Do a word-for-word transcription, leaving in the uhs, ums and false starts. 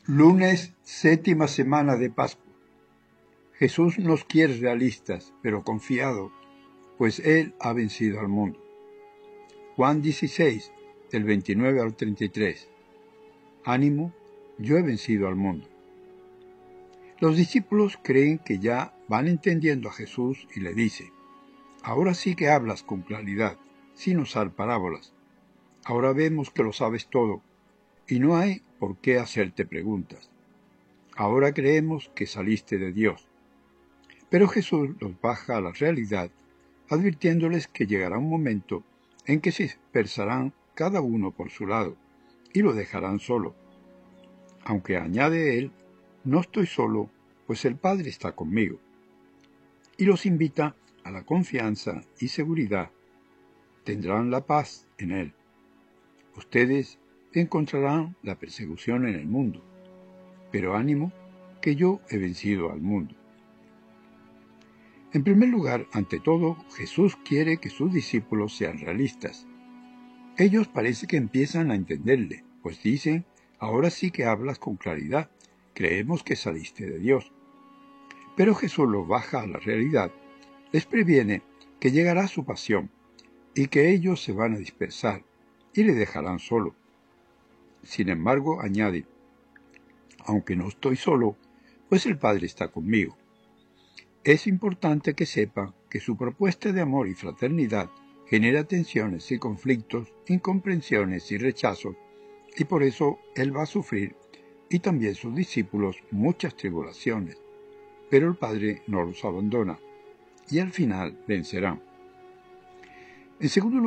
Lunes, séptima semana de Pascua. Jesús nos quiere realistas, pero confiados, pues Él ha vencido al mundo. Juan dieciséis, del veintinueve al treinta y tres. Ánimo, yo he vencido al mundo. Los discípulos creen que ya van entendiendo a Jesús y le dicen: ahora sí que hablas con claridad, sin usar parábolas. Ahora vemos que lo sabes todo, y no hay por qué hacerte preguntas. Ahora creemos que saliste de Dios. Pero Jesús los baja a la realidad, advirtiéndoles que llegará un momento en que se dispersarán cada uno por su lado, y lo dejarán solo. Aunque añade él: no estoy solo, pues el Padre está conmigo. Y los invita a la confianza y seguridad. Tendrán la paz en él. Ustedes encontrarán la persecución en el mundo, pero ánimo, que yo he vencido al mundo. En primer lugar, ante todo, Jesús quiere que sus discípulos sean realistas. Ellos parece que empiezan a entenderle, pues dicen: ahora sí que hablas con claridad, creemos que saliste de Dios. Pero Jesús los baja a la realidad, les previene que llegará su pasión, y que ellos se van a dispersar, y le dejarán solo. Sin embargo, añade: aunque no estoy solo, pues el Padre está conmigo. Es importante que sepan que su propuesta de amor y fraternidad genera tensiones y conflictos, incomprensiones y rechazos, y por eso Él va a sufrir, y también sus discípulos, muchas tribulaciones. Pero el Padre no los abandona, y al final vencerán. En segundo lugar,